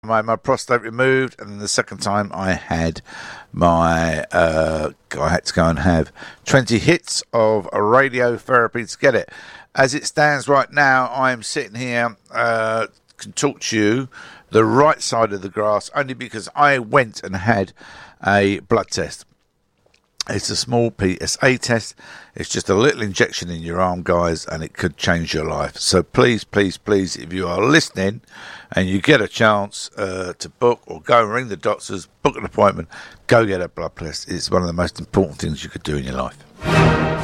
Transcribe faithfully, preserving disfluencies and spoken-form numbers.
My, my prostate removed, and then the second time I had my uh, I had to go and have twenty hits of radiotherapy to get it. As it stands right now, I am sitting here, uh, can talk to you the right side of the grass, only because I went and had a blood test. It's a small P S A test. It's just a little injection in your arm, guys, and it could change your life. So please, please, please, if you are listening and you get a chance uh, to book or go and ring the doctors, book an appointment, go get a blood test. It's one of the most important things you could do in your life.